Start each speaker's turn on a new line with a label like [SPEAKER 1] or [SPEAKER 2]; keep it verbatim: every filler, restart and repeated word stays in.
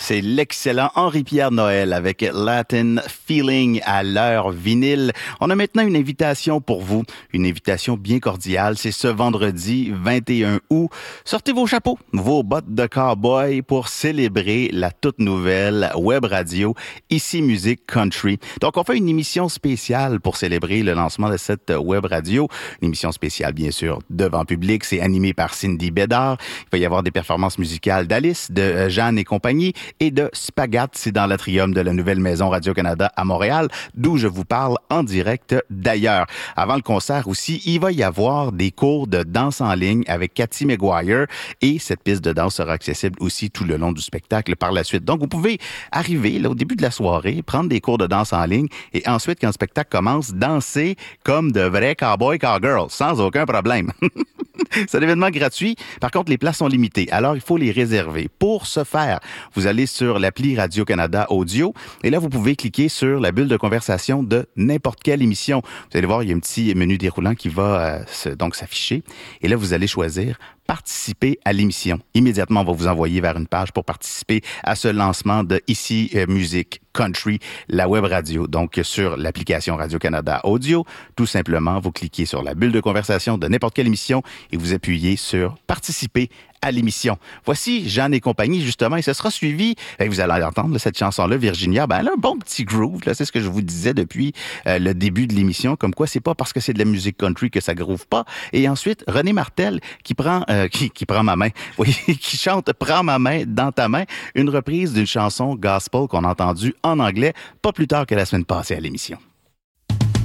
[SPEAKER 1] C'est l'excellent Henri-Pierre Noël avec Latin Feeling à l'heure vinyle. On a maintenant une invitation pour vous, une invitation bien cordiale. C'est ce vendredi vingt et un août. Sortez vos chapeaux, vos bottes de cowboy pour célébrer la toute nouvelle web radio Ici Musique Country. Donc, on fait une émission spéciale pour célébrer le lancement de cette web radio. Une émission spéciale, bien sûr, devant public. C'est animé par Cindy Bédard. Il va y avoir des performances musicales d'Alice, de Jeanne et compagnie, et de Spagat, c'est dans l'atrium de la nouvelle maison Radio-Canada à Montréal, d'où je vous parle en direct d'ailleurs. Avant le concert aussi, il va y avoir des cours de danse en ligne avec Cathy McGuire et cette piste de danse sera accessible aussi tout le long du spectacle par la suite. Donc, vous pouvez arriver là, au début de la soirée, prendre des cours de danse en ligne et ensuite, quand le spectacle commence, danser comme de vrais cowboys cowgirls, sans aucun problème. C'est un événement gratuit. Par contre, les places sont limitées. Alors, il faut les réserver. Pour ce faire, vous allez sur l'appli Radio-Canada Audio et là, vous pouvez cliquer sur la bulle de conversation de n'importe quelle émission. Vous allez voir, il y a un petit menu déroulant qui va euh, se, donc s'afficher. Et là, vous allez choisir participer à l'émission. Immédiatement, on va vous envoyer vers une page pour participer à ce lancement de Ici euh, Musique Country, la web radio. Donc, sur l'application Radio-Canada Audio, tout simplement, vous cliquez sur la bulle de conversation de n'importe quelle émission et vous appuyez sur participer à l'émission. Voici Jeanne et compagnie, justement, et ce sera suivi, et vous allez entendre cette chanson-là, Virginia, ben elle a un bon petit groove, là, c'est ce que je vous disais depuis euh, le début de l'émission, comme quoi c'est pas parce que c'est de la musique country que ça groove pas. Et ensuite, René Martel qui prend euh, qui, qui prend ma main, oui, qui chante Prends ma main dans ta main, une reprise d'une chanson gospel qu'on a entendue en anglais pas plus tard que la semaine passée à l'émission.